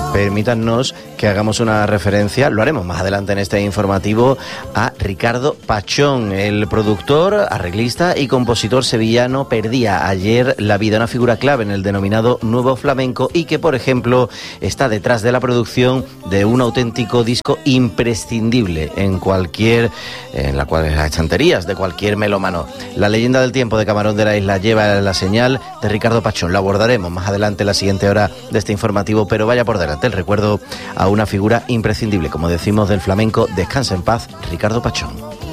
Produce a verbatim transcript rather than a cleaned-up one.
permítanos que hagamos una referencia, lo haremos más adelante en este informativo, a Ricardo Pachón, el productor, arreglista y compositor sevillano, perdía ayer la vida, una figura clave en el denominado nuevo flamenco y que, por ejemplo, está detrás de la producción de un auténtico disco imprescindible en cualquier, en la cual, en las estanterías de cualquier melómano. La leyenda del tiempo de Camarón de la Isla lleva la señal de Ricardo Pachón. Lo abordaremos más adelante en la siguiente hora de este informativo, pero vaya por delante el recuerdo a una figura imprescindible, como decimos, del flamenco. Descansa en paz, Ricardo Pachón.